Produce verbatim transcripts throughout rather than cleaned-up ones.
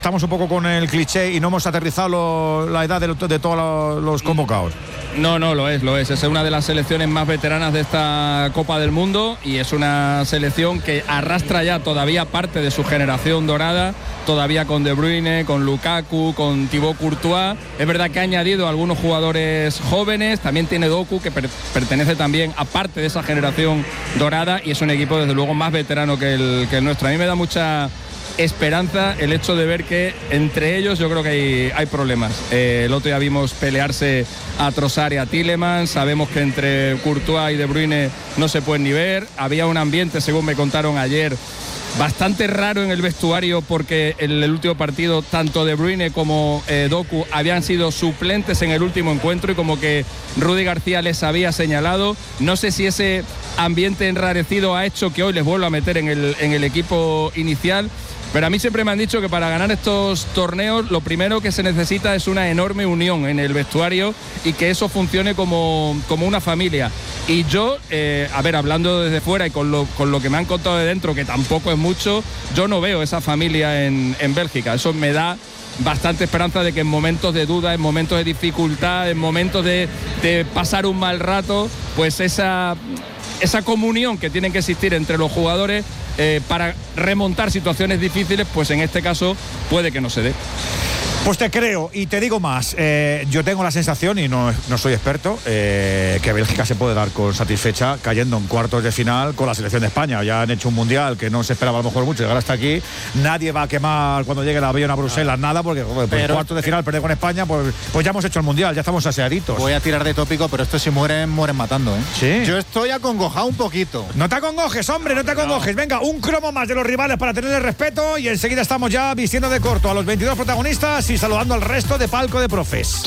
Estamos un poco con el cliché y no hemos aterrizado lo, la edad de, lo, de todos los, los convocados. No, no, lo es, lo es. Es una de las selecciones más veteranas de esta Copa del Mundo y es una selección que arrastra ya todavía parte de su generación dorada, todavía con De Bruyne, con Lukaku, con Thibaut Courtois. Es verdad que ha añadido algunos jugadores jóvenes, también tiene Doku, que per- pertenece también a parte de esa generación dorada y es un equipo desde luego más veterano que el, que el nuestro. A mí me da mucha esperanza el hecho de ver que entre ellos yo creo que hay, hay problemas. Eh, el otro día vimos pelearse a Trossard y a Tielemans, sabemos que entre Courtois y De Bruyne no se pueden ni ver, había un ambiente, según me contaron ayer, bastante raro en el vestuario porque en el último partido tanto De Bruyne como eh, Doku habían sido suplentes en el último encuentro y como que Rudy García les había señalado. No sé si ese ambiente enrarecido ha hecho que hoy les vuelva a meter en el, en el equipo inicial. Pero a mí siempre me han dicho que para ganar estos torneos lo primero que se necesita es una enorme unión en el vestuario y que eso funcione como, como una familia. Y yo, eh, a ver, hablando desde fuera y con lo, con lo que me han contado de dentro, que tampoco es mucho, yo no veo esa familia en, en Bélgica. Eso me da bastante esperanza de que en momentos de duda, en momentos de dificultad, en momentos de, de pasar un mal rato, pues esa, esa comunión que tiene que existir entre los jugadores Eh, para remontar situaciones difíciles, pues en este caso puede que no se dé. Pues te creo y te digo más, eh, yo tengo la sensación, y no, no soy experto, eh, que Bélgica se puede dar con satisfecha cayendo en cuartos de final con la selección de España. Ya han hecho un mundial que no se esperaba a lo mejor mucho llegar hasta aquí. Nadie va a quemar cuando llegue el avión a Bruselas, nada, porque pues, pero, cuartos de final, perder con España, pues, pues ya hemos hecho el mundial, ya estamos aseaditos. Voy a tirar de tópico, pero estos si mueren, mueren matando, ¿eh? Sí. Yo estoy acongojado un poquito. No te acongojes, hombre, no te acongojes. Venga, un cromo más de los rivales para tenerle respeto y enseguida estamos ya vistiendo de corto a los veintidós protagonistas y saludando al resto de palco de profes.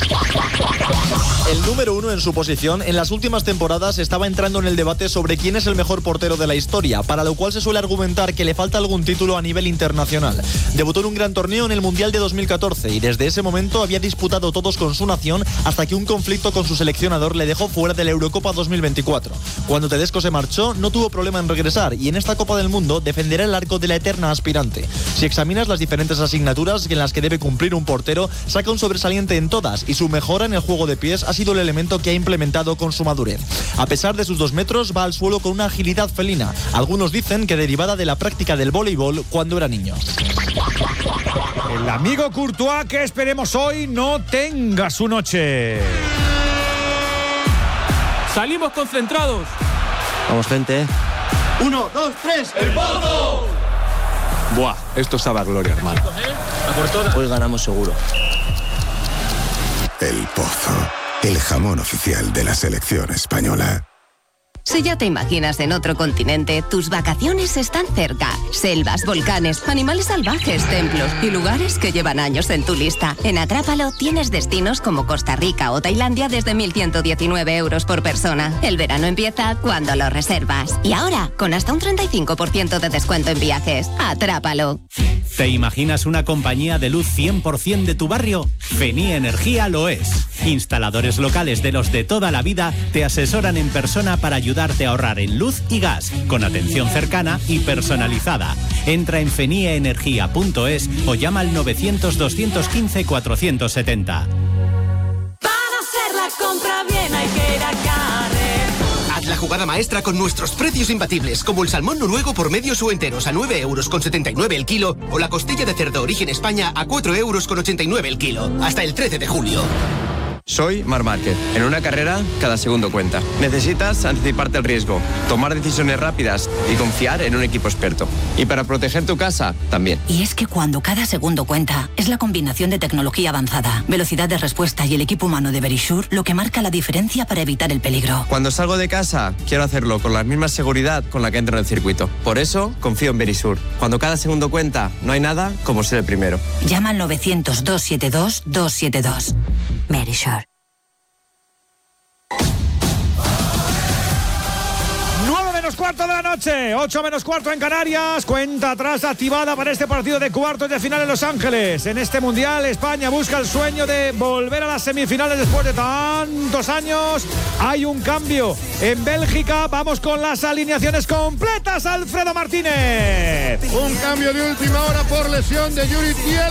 El número uno en su posición en las últimas temporadas estaba entrando en el debate sobre quién es el mejor portero de la historia, para lo cual se suele argumentar que le falta algún título a nivel internacional. Debutó en un gran torneo en el Mundial de dos mil catorce y desde ese momento había disputado todos con su nación hasta que un conflicto con su seleccionador le dejó fuera de la Eurocopa dos mil veinticuatro. Cuando Tedesco se marchó, no tuvo problema en regresar y en esta Copa del Mundo defenderá el arco de la eterna aspirante. Si examinas las diferentes asignaturas en las que debe cumplir un portero, saca un sobresaliente en todas y su mejora en el juego de pies ha sido el elemento que ha implementado con su madurez. A pesar de sus dos metros, va al suelo con una agilidad felina. Algunos dicen que derivada de la práctica del voleibol cuando era niño. El amigo Courtois, que esperemos hoy no tenga su noche. Salimos concentrados. Vamos, gente. Uno, dos, tres. ¡El Pozo! Buah, esto sabe a gloria, hermano. Hoy ganamos seguro. El Pozo, el jamón oficial de la selección española. Si ya te imaginas en otro continente, tus vacaciones están cerca. Selvas, volcanes, animales salvajes, templos y lugares que llevan años en tu lista. En Atrápalo tienes destinos como Costa Rica o Tailandia desde mil ciento diecinueve euros por persona. El verano empieza cuando lo reservas. Y ahora, con hasta un treinta y cinco por ciento de descuento en viajes. Atrápalo. ¿Te imaginas una compañía de luz cien por ciento de tu barrio? Fenie Energía lo es. Instaladores locales de los de toda la vida te asesoran en persona para ayudarte a ahorrar en luz y gas, con atención cercana y personalizada. Entra en fenie energía punto es o llama al novecientos, doscientos quince, cuatrocientos setenta. Para hacer la compra bien hay que ir a Carrer. Haz la jugada maestra con nuestros precios imbatibles, como el salmón noruego por medios o enteros a nueve euros con setenta y nueve el kilo o la costilla de cerdo origen España a cuatro euros con ochenta y nueve el kilo. Hasta el trece de julio. Soy Marc Márquez. En una carrera, cada segundo cuenta. Necesitas anticiparte al riesgo, tomar decisiones rápidas y confiar en un equipo experto. Y para proteger tu casa, también. Y es que cuando cada segundo cuenta, es la combinación de tecnología avanzada, velocidad de respuesta y el equipo humano de Verisure lo que marca la diferencia para evitar el peligro. Cuando salgo de casa, quiero hacerlo con la misma seguridad con la que entro en el circuito. Por eso, confío en Verisure. Cuando cada segundo cuenta, no hay nada como ser el primero. Llama al novecientos, doscientos setenta y dos, doscientos setenta y dos. Verisure. cuarto de la noche, ocho menos cuarto en Canarias. Cuenta atrás activada para este partido de cuartos de final en Los Ángeles. En este Mundial, España busca el sueño de volver a las semifinales después de tantos años. Hay un cambio en Bélgica. Vamos con las alineaciones completas, Alfredo Martínez. Un cambio de última hora por lesión de Yuri Tiel.